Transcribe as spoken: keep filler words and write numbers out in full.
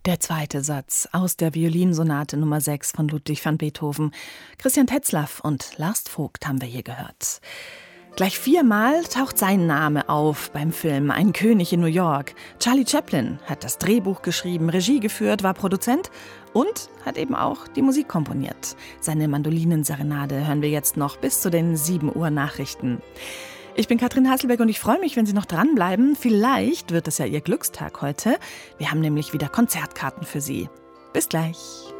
Der zweite Satz aus der Violinsonate Nummer sechs von Ludwig van Beethoven. Christian Tetzlaff und Lars Vogt haben wir hier gehört. Gleich viermal taucht sein Name auf beim Film Ein König in New York. Charlie Chaplin hat das Drehbuch geschrieben, Regie geführt, war Produzent und hat eben auch die Musik komponiert. Seine Mandolinenserenade hören wir jetzt noch bis zu den sieben Uhr Nachrichten. Ich bin Katrin Hasselbeck und ich freue mich, wenn Sie noch dranbleiben. Vielleicht wird es ja Ihr Glückstag heute. Wir haben nämlich wieder Konzertkarten für Sie. Bis gleich.